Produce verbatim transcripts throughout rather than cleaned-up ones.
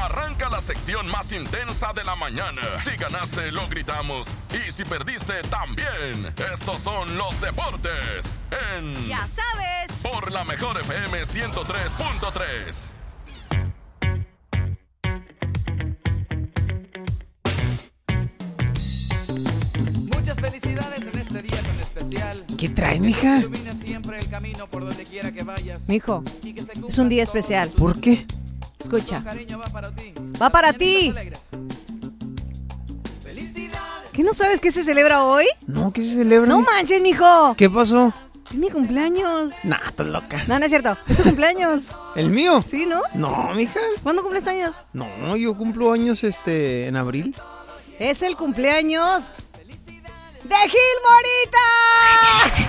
Arranca la sección más intensa de la mañana. Si ganaste, lo gritamos. Y si perdiste, también. Estos son los deportes en... Ya sabes. Por la mejor F M ciento tres punto tres. Muchas felicidades en este día tan especial. ¿Qué trae, mija? Ilumina siempre el camino por donde quiera que vayas. Mijo, es un día especial. ¿Por qué? Escucha. Cariño va para ti. Va para ti. ¿Qué no sabes qué se celebra hoy? No, ¿qué se celebra? No manches, mijo. ¿Qué pasó? Es mi cumpleaños. Nah, estás loca. No, no es cierto. Es tu cumpleaños. ¿El mío? ¿Sí, no? No, mija. ¿Cuándo cumples años? No, yo cumplo años este en abril. Es el cumpleaños de Gil Morita.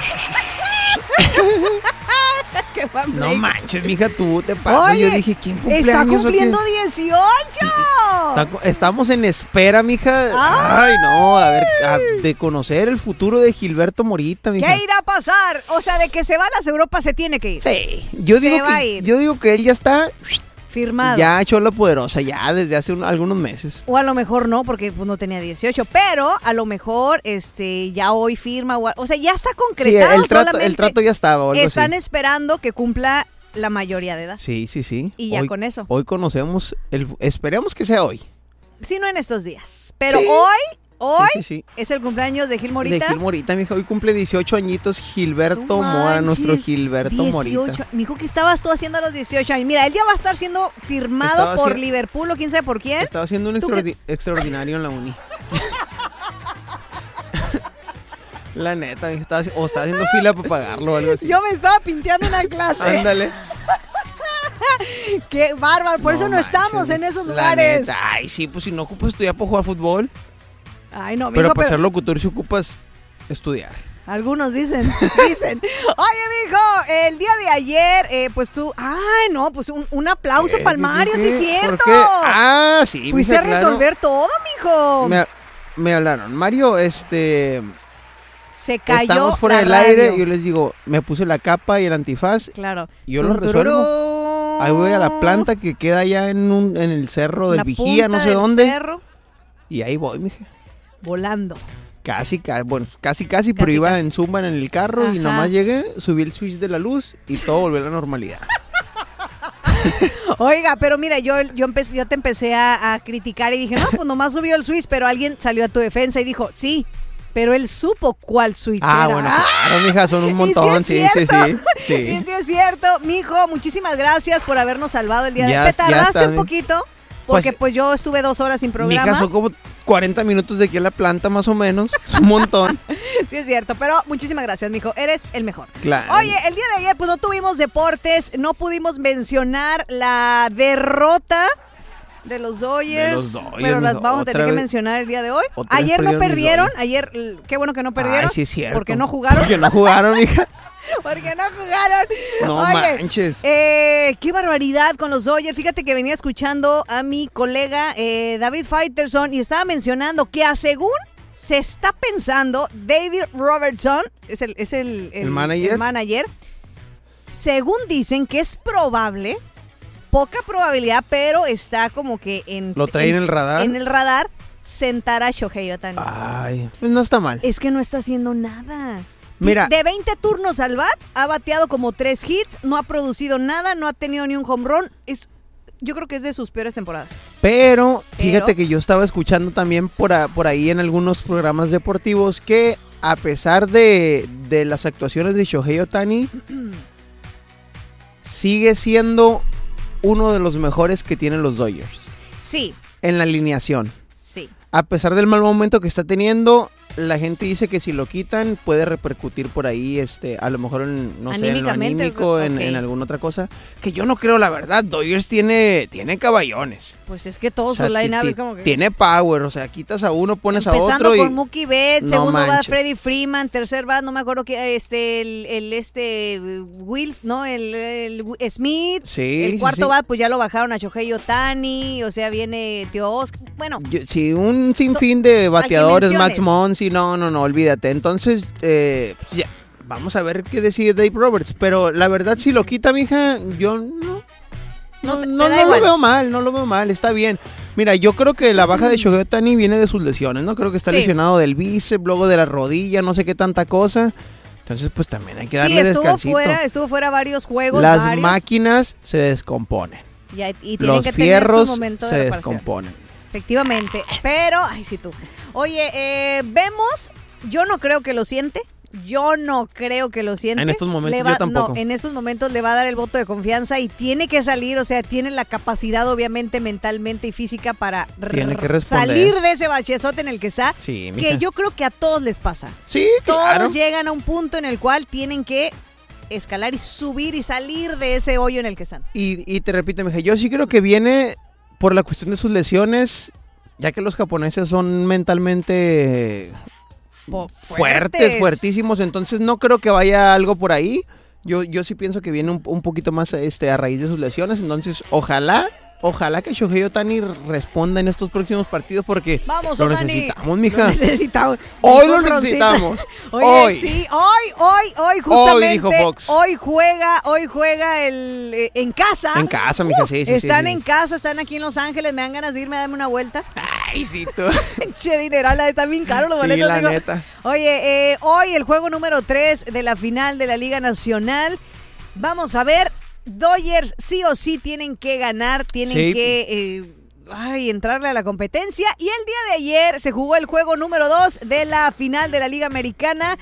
¡Qué buen No break! manches, mija, tú te pasas. Oye, Yo dije, ¿quién cumpleaños? está o qué? cumpliendo dieciocho. Está- Estamos en espera, mija. Ah. Ay, no, a ver, a- de conocer el futuro de Gilberto Morita, mija. ¿Qué irá a pasar? O sea, de que se va a las Europas se tiene que ir. Sí, yo Se digo va a que ir. yo digo que él ya está Firmado. ya echó la poderosa ya desde hace un- algunos meses. O a lo mejor no, porque pues, no tenía dieciocho, pero a lo mejor este ya hoy firma, o, a- o sea, ya está Sí, concretado. el trato, solamente el trato ya estaba o algo están así. esperando que cumpla la mayoría de edad. Sí, sí, sí. Y ya Hoy- con eso. Hoy conocemos el esperemos que sea hoy. Si no en estos días. Pero Sí. hoy, hoy Sí, sí, sí. es el cumpleaños de Gil Morita. De Gil Morita, mija, hoy cumple dieciocho añitos Gilberto No Mora, nuestro manches, Gilberto dieciocho. Morita. Mijo, ¿qué estabas tú haciendo a los dieciocho años? Mira, él ya va a estar siendo firmado Estaba por haci- Liverpool o quién sabe por quién. Estaba haciendo un ¿Tú extraordi- extraordinario en la uni. La neta, mija, estaba, haci- o estaba haciendo fila para pagarlo o algo así. Yo me estaba pinteando una clase. Ándale. Qué bárbaro, por eso no manches, estamos en mija. esos La lugares. neta, ay, sí, pues si no ocupas estudiar para jugar fútbol. Ay, no, Pero mijo, para pero ser locutor si ocupas estudiar. algunos dicen, dicen. Oye, mijo, el día de ayer, eh, pues tú, ay, no, pues un, un aplauso ¿Qué? para el Mario, sí ¿Qué? es cierto. ¿Por qué? Ah, sí. Fuiste mija, a claro. resolver todo, mijo. Me, me hablaron, Mario, este... Se cayó Estamos fuera la del radio. aire, yo les digo, me puse la capa y el antifaz, Claro. y yo lo Tun, resuelvo. tururú. Ahí voy a la planta que queda allá en un en el cerro del La Vigía, punta no sé del dónde. cerro, Y ahí voy, mija. volando. Casi, casi, bueno, casi, casi, pero Casi, iba casi. en zumba en el carro y Ajá. nomás llegué, subí el switch de la luz y todo volvió a la normalidad. Oiga, pero mira, yo, yo, empecé, yo te empecé a, a criticar y dije, no, pues nomás subió el switch, pero alguien salió a tu defensa y dijo, sí, pero él supo cuál switch Ah, era. bueno, claro, mija, son un Y sí montón, es sí, sí, cierto. sí, sí. Y sí es cierto, mijo, muchísimas gracias por habernos salvado el día de Ya- hoy. Te ya tardaste está un bien. poquito, porque pues, Pues, yo estuve dos horas sin programa. Mija, son como cuarenta minutos de aquí a la planta más o menos, es un montón. Sí es cierto, pero muchísimas gracias, mijo, eres el mejor. Claro. Oye, el día de ayer pues no tuvimos deportes, no pudimos mencionar la derrota de los Dodgers, De los Dodgers, pero las mijo, vamos a tener otra que vez- mencionar el día de hoy. otra vez Ayer no perdieron mis perdieron, Dodgers. ayer, l- qué bueno que no perdieron, Ay, sí es cierto. porque no jugaron, Porque no jugaron, mija. porque no jugaron. No Oye, manches. eh, qué barbaridad con los Dodgers. Fíjate que venía escuchando a mi colega eh, David Faitelson y estaba mencionando que a según se está pensando, David Robertson, es el, es el, ¿El manager? el manager, según dicen que es probable, poca probabilidad, pero está como que en... ¿Lo trae en el radar? En el radar, sentar a Shohei Ohtani. Ay, pues no está mal. Es que no está haciendo nada. Mira. De veinte turnos al bat, ha bateado como tres hits, no ha producido nada, no ha tenido ni un home run. Es, yo creo que es de sus peores temporadas. Pero, fíjate Pero- que yo estaba escuchando también por, a- por ahí en algunos programas deportivos que a pesar de, de las actuaciones de Shohei Ohtani, sigue siendo uno de los mejores que tienen los Dodgers Sí, en la alineación. sí. A pesar del mal momento que está teniendo, la gente dice que si lo quitan puede repercutir por ahí, este, a lo mejor en, no sé, en lo Anímicamente, anímico, en, ok. en alguna otra cosa. Que yo no creo, la verdad. Dodgers tiene, tiene caballones. Pues es que todo O sea, su line-up ti- es como que... Tiene power, o sea, quitas a uno, pones a Empezando otro y... con Mookie Betts, No segundo va manches. Freddie Freeman, tercer va, no me acuerdo qué, este, el, el este, Wills, ¿no? El, el Smith. Sí, El sí, cuarto sí. va, pues ya lo bajaron a Shohei Ohtani, o sea, viene Tío Oscar. Bueno, Yo- sí, un sinfín de bateadores, Max menciones. Monsi, no, no, no, olvídate. Entonces, eh, pues ya, vamos a ver qué decide Dave Roberts. Pero la verdad, si lo quita, mija, yo no, No, no, te- no, te da no lo igual. veo mal, no lo veo mal, está bien. Mira, yo creo que la baja de Shohei Ohtani viene de sus lesiones, ¿no? Creo que está Sí. lesionado del bíceps, luego de la rodilla, no sé qué tanta cosa. Entonces, pues también hay que darle Sí, estuvo descansito. fuera, estuvo fuera varios juegos, Las varios, máquinas se descomponen. y, y tienen Los que tener su fierros momento se de reparación. descomponen. Efectivamente, pero, ay, sí tú. Oye, eh, vemos, yo no creo que lo siente, yo no creo que lo siente. En estos momentos Le va- yo tampoco. No, en estos momentos le va a dar el voto de confianza y tiene que salir, o sea, tiene la capacidad obviamente mentalmente y física para Tiene que r- responder. salir de ese bachezote en el que está, Sí, mija. que yo creo que a todos les pasa. Sí, Todos claro. llegan a un punto en el cual tienen que escalar y subir y salir de ese hoyo en el que están. Y, y te repito, mija, yo sí creo que viene por la cuestión de sus lesiones, ya que los japoneses son mentalmente Po- fuertes, fuertísimos, entonces no creo que vaya algo por ahí. Yo, yo sí pienso que viene un, un poquito más este, a raíz de sus lesiones, entonces ojalá, ojalá que Shohei Ohtani responda en estos próximos partidos porque Vamos, lo Ohtani. necesitamos, Lo mija. necesitamos. Hoy lo Un roncito. necesitamos. Oye, Hoy. sí, hoy, hoy, hoy, justamente. Hoy, dijo Fox. Hoy juega, hoy juega el eh, en casa. En casa, mija, sí, sí, sí, Están sí. en casa, están aquí en Los Ángeles, me dan ganas de irme a darme una vuelta. Ay, sí, tú. Che, dineral, está bien caro los Sí, boletos. la digo. neta. Oye, eh, hoy el juego número tres de la final de la Liga Nacional. Vamos a ver, Dodgers sí o sí tienen que ganar, tienen Sí. que eh, ay, entrarle a la competencia. Y el día de ayer se jugó el juego número dos de la final de la Liga Americana.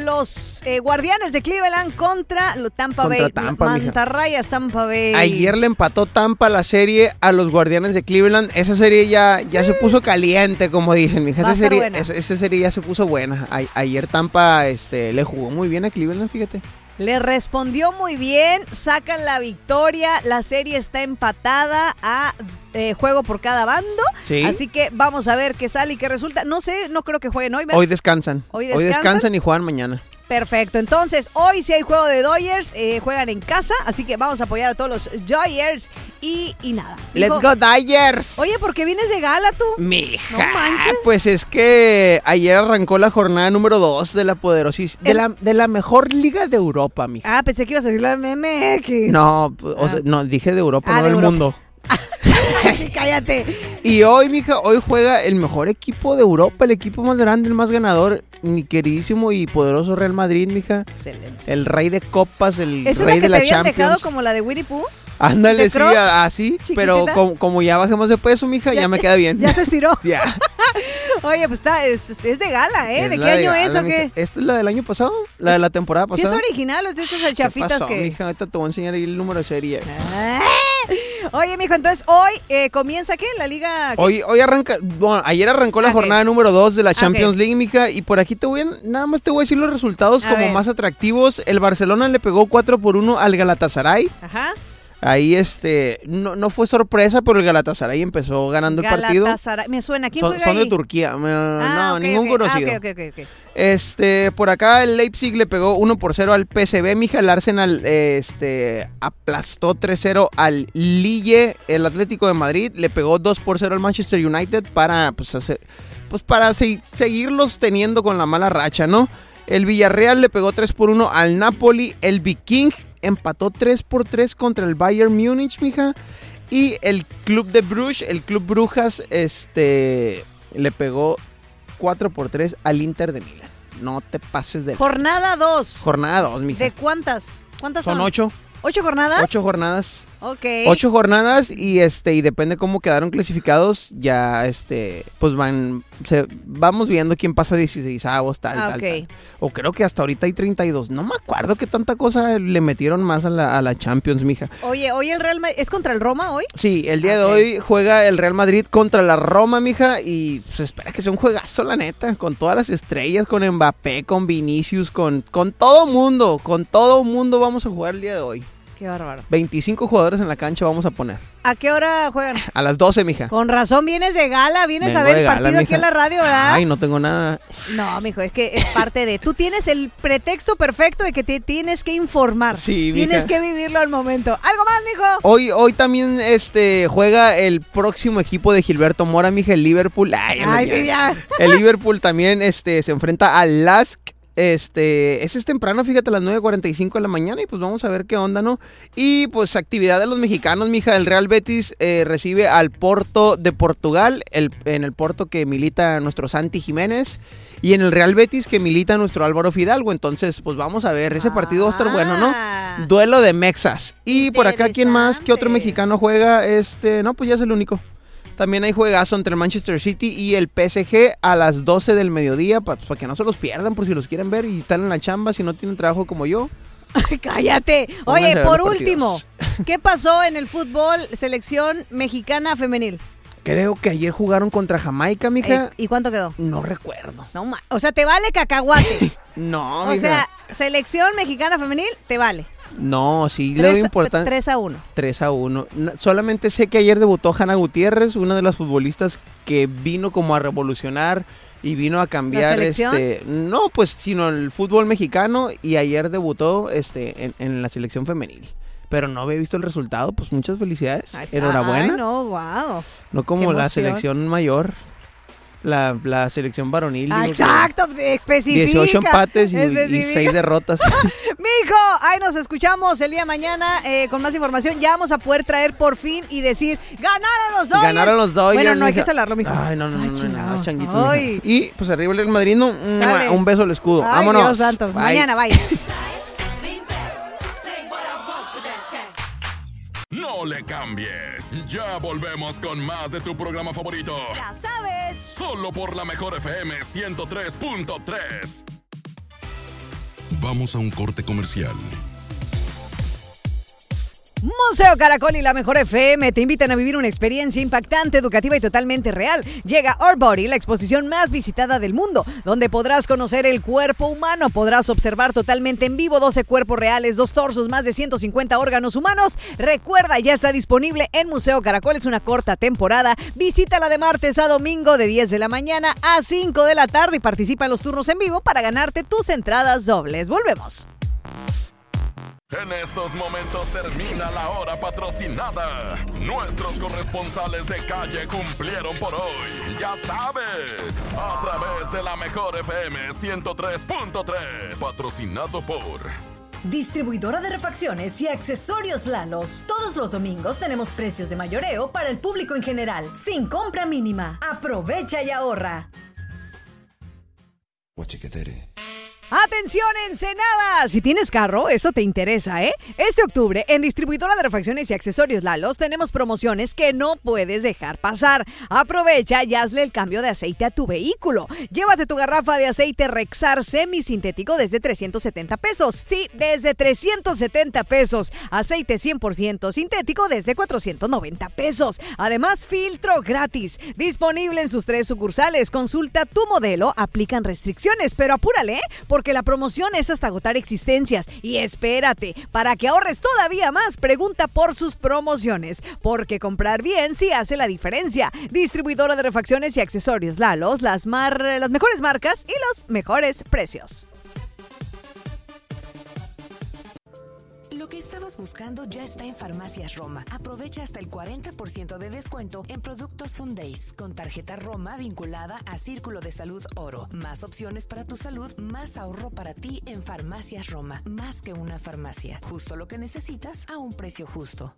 Los eh, Guardianes de Cleveland contra los Tampa Contra Bay. Tampa, mija. Mantarrayas Tampa Bay. Ayer le empató Tampa la serie a los Guardianes de Cleveland. Esa serie ya, ya se puso caliente, como dicen, mija. Va a Esa estar serie, buena. esa, esa serie ya se puso buena. A- ayer Tampa este, le jugó muy bien a Cleveland, fíjate. Le respondió muy bien, sacan la victoria, la serie está empatada a eh, juego por cada bando, Sí. así que vamos a ver qué sale y qué resulta. No sé, no creo que jueguen hoy, ¿verdad? Hoy descansan. Hoy Hoy descansan. descansan y juegan mañana. Perfecto, entonces hoy sí hay juego de Dodgers, eh, juegan en casa, así que vamos a apoyar a todos los Dodgers y, y nada. ¡Let's Dijo, go Dodgers! Oye, ¿por qué vienes de gala tú? Mija, No manches. pues es que ayer arrancó la jornada número dos de la poderosísima, de El- la, de la mejor liga de Europa, mija. Ah, pensé que ibas a decir la M X. No, pues, o Ah. sea, no, dije de Europa, Ah, no de del Europa. mundo. Sí, cállate. Y hoy, mija, hoy juega el mejor equipo de Europa, el equipo más grande, el más ganador, mi queridísimo y poderoso Real Madrid, mija. Excelente. El rey de copas, el ¿Esa es la rey que de te la habían Champions. dejado como la de Winnie Pooh? Ándale, de sí, Croc? a- así, pero Chiquitita. como, como ya bajemos de peso, mija, ya, me queda bien. Ya se estiró. Ya. Oye, pues está, es, es de gala, ¿eh? Es ¿De la qué año gala, es o mija. qué? ¿Esta es la del año pasado? ¿La de la temporada ¿Sí es pasada? original o es de esas ¿Qué chafitas pasó, que...? mija? Ahorita te voy a enseñar ahí el número de serie. Ah. Oye, mijo, entonces hoy eh, comienza, ¿qué? La liga... ¿qué? Hoy, hoy arranca, bueno, ayer arrancó la Ok. jornada número dos de la Champions Ok. League, mija, y por aquí te voy a, nada más te voy a decir los resultados A como ver. más atractivos. El Barcelona le pegó cuatro por uno al Galatasaray. Ajá. Ahí, este, no, no fue sorpresa, pero el Galatasaray empezó ganando el partido. Galatasaray. Me suena. ¿Quién Son, juega son de ahí? Turquía, me- Ah, no, ok, ningún ok. conocido. Ah, ok, ok, ok, ok. Este, por acá el Leipzig le pegó uno por cero al P S V, mija. El Arsenal, este, aplastó tres cero al Lille. El Atlético de Madrid le pegó dos por cero al Manchester United para, pues, hacer, pues, para se- seguirlos teniendo con la mala racha, ¿no? El Villarreal le pegó tres por uno al Napoli. El Viking empató tres por tres contra el Bayern Múnich, mija. Y el Club de Bruges, el Club Brujas, este, le pegó cuatro por tres al Inter de Milán. No te pases de... Jornada dos. Jornada dos, mija. ¿De cuántas? ¿Cuántas son? Son ocho. ¿Ocho jornadas? Ocho jornadas. Ok. Ocho jornadas y este y depende cómo quedaron clasificados, ya este pues van se, vamos viendo quién pasa dieciséis avos, tal, Ah, tal, ok. tal. O creo que hasta ahorita hay treinta y dos. No me acuerdo qué tanta cosa le metieron más a la, a la Champions, mija. Oye, hoy el Real Madrid... ¿Es contra el Roma hoy? Sí, el día Ok. de hoy juega el Real Madrid contra la Roma, mija, y se espera que sea un juegazo, la neta, con todas las estrellas, con Mbappé, con Vinicius, con, con todo mundo, con todo mundo vamos a jugar el día de hoy. Qué bárbaro. veinticinco jugadores en la cancha vamos a poner. ¿A qué hora juegan? A las doce, mija. Con razón vienes de gala, vienes Vengo a ver de el gala, partido aquí mija. en la radio, ¿verdad? Ay, no tengo nada. No, mijo, es que es parte de... Tú tienes el pretexto perfecto de que te tienes que informar. Sí, Tienes mija. que vivirlo al momento. ¿Algo más, mijo? Hoy, hoy también este juega el próximo equipo de Gilberto Mora, mija, el Liverpool. Ay, ya me- Ay, sí, ya. El Liverpool también este, se enfrenta al Lask Este, ese es temprano, fíjate, a las nueve cuarenta y cinco de la mañana y pues vamos a ver qué onda, ¿no? Y pues actividad de los mexicanos, mija. El Real Betis eh, recibe al Porto de Portugal, el, en el Porto que milita nuestro Santi Jiménez y en el Real Betis que milita nuestro Álvaro Fidalgo. Entonces, pues vamos a ver, ese partido va a estar bueno, ¿no? Duelo de mexas. Y por acá, ¿quién más? ¿Qué otro mexicano juega? Este, no, pues ya es el único. También hay juegazo entre el Manchester City y el P S G a las doce del mediodía, para pa que no se los pierdan por si los quieren ver y están en la chamba, si no tienen trabajo como yo. ¡Cállate! Oye, por último, ¿qué pasó en el fútbol selección mexicana femenil? Creo que ayer jugaron contra Jamaica, mija. ¿Y cuánto quedó? No recuerdo. No, ma- o sea, te vale cacahuate. No, o mija. sea, selección mexicana femenil, te vale. No, sí, le doy importancia. tres a uno. tres a uno. Solamente sé que ayer debutó Hanna Gutiérrez, una de las futbolistas que vino como a revolucionar y vino a cambiar, este, no, pues, sino el fútbol mexicano, y ayer debutó este en, en la selección femenil. Pero no había visto el resultado, pues muchas felicidades. Enhorabuena. Ay, no, wow. No como la selección mayor. La, la selección varonil. Ah, exacto, especifica. dieciocho empates y, y seis derrotas. Mijo, ahí nos escuchamos el día de mañana eh, con más información. Ya vamos a poder traer por fin y decir, ¡ganaron los Dodgers! Ganaron los Dodgers. Bueno, no hay que salarlo, mijo. Ay, no, no, Ay, no, no, no, changuito. Ay. Y pues arriba el Madrid, no, un beso al escudo. Ay, Vámonos. Dios santo. Bye. Mañana, bye. No le cambies. Ya volvemos con más de tu programa favorito. Ya sabes. Solo por la mejor F M ciento tres punto tres. Vamos a un corte comercial. Museo Caracol y la mejor F M te invitan a vivir una experiencia impactante, educativa y totalmente real. Llega Our Body, la exposición más visitada del mundo, donde podrás conocer el cuerpo humano, podrás observar totalmente en vivo doce cuerpos reales, dos torsos, más de ciento cincuenta órganos humanos. Recuerda, ya está disponible en Museo Caracol, es una corta temporada. Visítala de martes a domingo de diez de la mañana a cinco de la tarde y participa en los turnos en vivo para ganarte tus entradas dobles. Volvemos. En estos momentos termina la hora patrocinada. Nuestros corresponsales de calle cumplieron por hoy. Ya sabes, a través de la mejor F M ciento tres punto tres. Patrocinado por Distribuidora de refacciones y accesorios Lalos. Todos los domingos tenemos precios de mayoreo para el público en general, sin compra mínima. Aprovecha y ahorra. Guachiquetere. ¡Atención, Ensenada! Si tienes carro, eso te interesa, ¿eh? Este octubre, en Distribuidora de Refacciones y Accesorios Lalos, tenemos promociones que no puedes dejar pasar. Aprovecha y hazle el cambio de aceite a tu vehículo. Llévate tu garrafa de aceite Rexar semisintético desde trescientos setenta pesos. Sí, desde trescientos setenta pesos. Aceite cien por ciento sintético desde cuatrocientos noventa pesos. Además, filtro gratis. Disponible en sus tres sucursales. Consulta tu modelo. Aplican restricciones, pero apúrale, ¿eh? Porque la promoción es hasta agotar existencias. Y espérate, para que ahorres todavía más, pregunta por sus promociones. Porque comprar bien sí hace la diferencia. Distribuidora de refacciones y accesorios Lalos, las, mar- las mejores marcas y los mejores precios. Lo que estabas buscando ya está en Farmacias Roma. Aprovecha hasta el cuarenta por ciento de descuento en productos Fundays con tarjeta Roma vinculada a Círculo de Salud Oro. Más opciones para tu salud, más ahorro para ti en Farmacias Roma. Más que una farmacia. Justo lo que necesitas a un precio justo.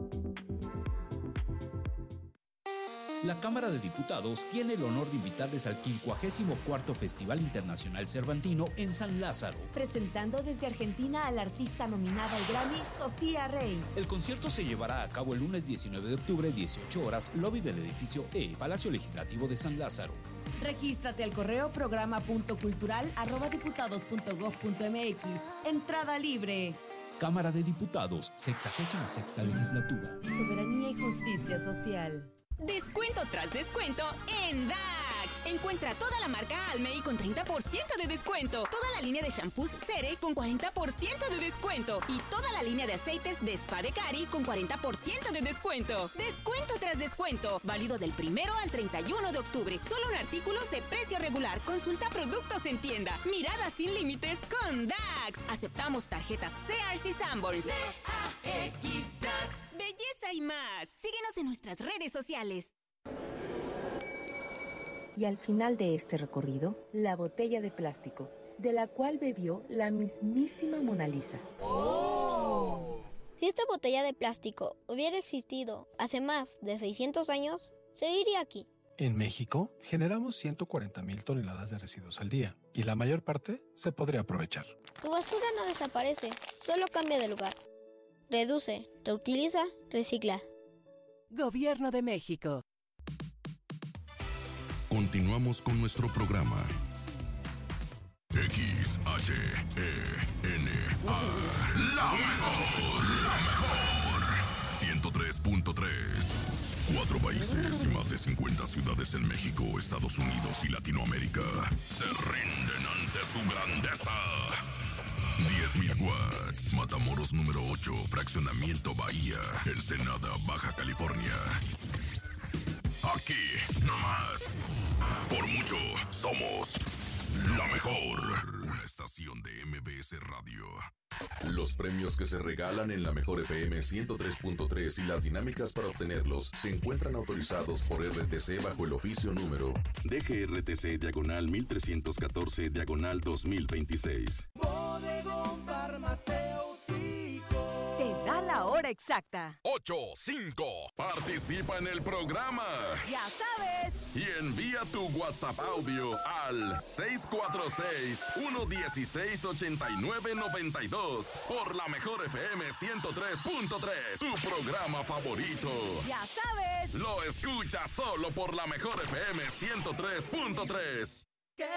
La Cámara de Diputados tiene el honor de invitarles al quincuagésimo cuarto Festival Internacional Cervantino en San Lázaro. Presentando desde Argentina a la artista nominada al Grammy, Sofía Rey. El concierto se llevará a cabo el lunes diecinueve de octubre, dieciocho horas, lobby del edificio E, Palacio Legislativo de San Lázaro. Regístrate al correo programa punto cultural arroba diputados punto gob punto mx. Entrada libre. Cámara de Diputados, sexagésima sexta legislatura. Soberanía y justicia social. Descuento tras descuento en D A X. Encuentra toda la marca Almey con treinta por ciento de descuento. Toda la línea de shampoos Cere con cuarenta por ciento de descuento. Y toda la línea de aceites de Spa de Cari con cuarenta por ciento de descuento. Descuento tras descuento. Válido del primero al treinta y uno de octubre. Solo en artículos de precio regular. Consulta productos en tienda. Mirada sin límites con D A X. Aceptamos tarjetas Sears y Sanborns. D A X D A X. Belleza y más. Síguenos en nuestras redes sociales. Y al final de este recorrido, la botella de plástico. de la cual bebió la mismísima Mona Lisa. Oh. Si esta botella de plástico hubiera existido hace más de seiscientos años, seguiría aquí. En México, generamos ciento cuarenta mil toneladas de residuos al día y la mayor parte se podría aprovechar. Tu basura no desaparece, solo cambia de lugar. Reduce, reutiliza, recicla. Gobierno de México. Continuamos con nuestro programa. X H E N A. La mejor, la mejor. ciento tres punto tres. Cuatro países y más de cincuenta ciudades en México, Estados Unidos y Latinoamérica se rinden ante su grandeza. diez mil watts. Matamoros número ocho, Fraccionamiento Bahía, Ensenada, Baja California. Aquí, nomás. Por mucho, somos la mejor. Una estación de M B S Radio. Los premios que se regalan en la mejor F M ciento tres punto tres y las dinámicas para obtenerlos se encuentran autorizados por R T C bajo el oficio número D G R T C diagonal mil trescientos catorce diagonal dos mil veintiséis. Bodegón Farmacéutico. Te da la hora exacta. ocho cinco. Participa en el programa. Ya sabes. Y envía tu WhatsApp audio al seis cuatro seis, uno uno seis, ocho nueve nueve dos por la mejor F M ciento tres punto tres. Tu programa favorito. Ya sabes. Lo escuchas solo por la mejor F M ciento tres punto tres.